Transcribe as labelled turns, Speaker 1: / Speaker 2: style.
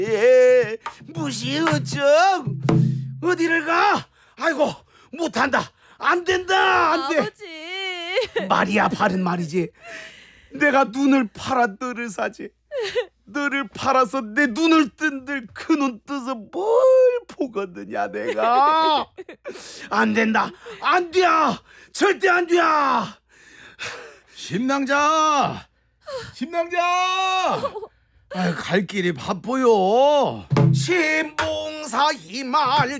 Speaker 1: 예, 무시어정 어디를 가? 아이고 못한다. 안 된다. 안 돼.
Speaker 2: 아버지.
Speaker 1: 말이야 바른 말이지. 내가 눈을 팔아 너를 사지. 너를 팔아서 내 눈을 뜬들 그 눈 떠서 뭘 보거든요 내가. 안 된다. 안 돼. 절대 안 돼.
Speaker 3: 심낭자, 갈 길이 바빠요.
Speaker 1: 신봉사 이말